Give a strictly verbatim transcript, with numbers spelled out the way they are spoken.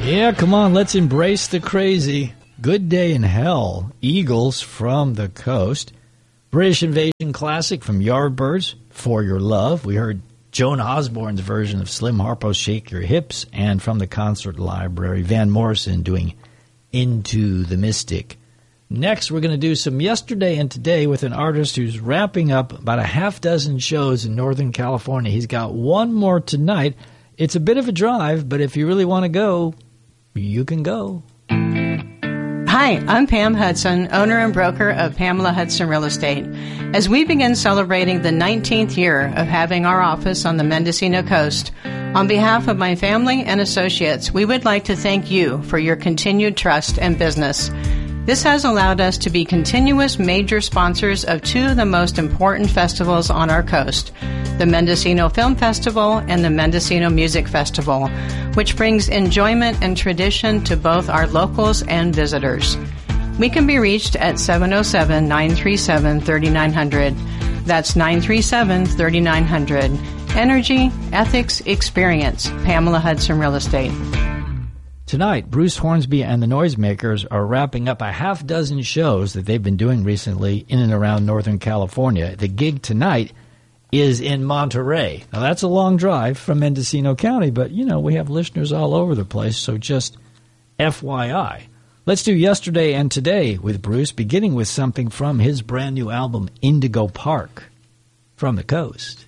Yeah, come on, let's embrace the crazy. Good Day in Hell, Eagles from the Coast. British Invasion classic from Yardbirds, For Your Love. We heard Joan Osborne's version of Slim Harpo's Shake Your Hips, and from the concert library, Van Morrison doing Into the Mystic. Next, we're going to do some Yesterday and Today with an artist who's wrapping up about a half dozen shows in Northern California. He's got one more tonight. It's a bit of a drive, but if you really want to go, you can go. Hi, I'm Pam Hudson, owner and broker of Pamela Hudson Real Estate. As we begin celebrating the nineteenth year of having our office on the Mendocino coast, on behalf of my family and associates, we would like to thank you for your continued trust and business. This has allowed us to be continuous major sponsors of two of the most important festivals on our coast, the Mendocino Film Festival and the Mendocino Music Festival, which brings enjoyment and tradition to both our locals and visitors. We can be reached at seven oh seven, nine three seven, three nine zero zero. That's nine three seven, three nine zero zero. Energy, ethics, experience. Pamela Hudson Real Estate. Tonight, Bruce Hornsby and the Noisemakers are wrapping up a half dozen shows that they've been doing recently in and around Northern California. The gig tonight is in Monterey. Now, that's a long drive from Mendocino County, but, you know, we have listeners all over the place, so just F Y I. Let's do Yesterday and Today with Bruce, beginning with something from his brand new album, Indigo Park, from the coast.